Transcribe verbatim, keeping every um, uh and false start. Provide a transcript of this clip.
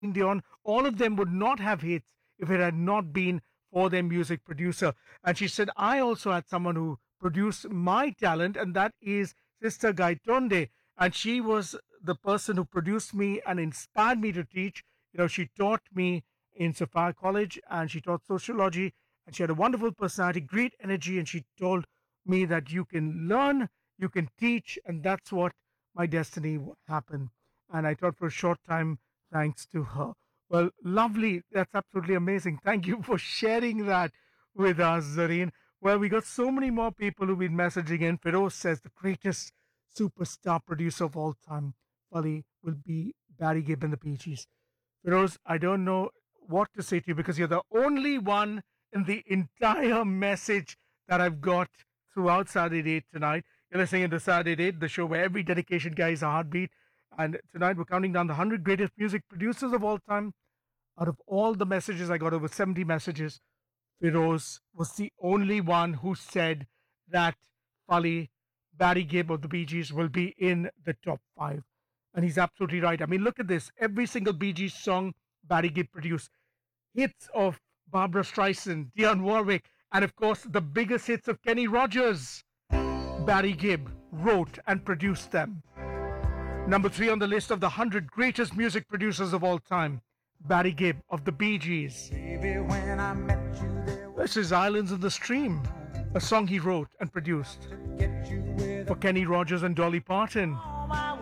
Dion, all of them would not have hits if it had not been for their music producer. And she said, I also had someone who produced my talent, and that is Sister Gaitonde. And she was the person who produced me and inspired me to teach. You know, she taught me in Sophia College and she taught sociology. And she had a wonderful personality, great energy. And she told me that you can learn, you can teach, and that's what my destiny happened. And I taught for a short time thanks to her. Well, lovely. That's absolutely amazing. Thank you for sharing that with us, Zareen. Well, we got so many more people who've been messaging in. Feroz says the greatest superstar producer of all time, Fali, will be Barry Gibb and the Bee Gees. Feroz, I don't know what to say to you because you're the only one in the entire message that I've got throughout Saturday Date tonight. You're listening to Saturday Date, the show where every dedication guy is a heartbeat. And tonight we're counting down the one hundred greatest music producers of all time. Out of all the messages, I got over seventy messages. Feroz was the only one who said that Fali, Barry Gibb of the Bee Gees will be in the top five. And he's absolutely right. I mean, look at this. Every single Bee Gees song Barry Gibb produced. Hits of Barbara Streisand, Dionne Warwick, and of course the biggest hits of Kenny Rogers. Barry Gibb wrote and produced them. Number three on the list of the one hundred greatest music producers of all time, Barry Gibb of the Bee Gees. Baby, when I met you, there this is Islands in the Stream, a song he wrote and produced for Kenny Rogers and Dolly Parton.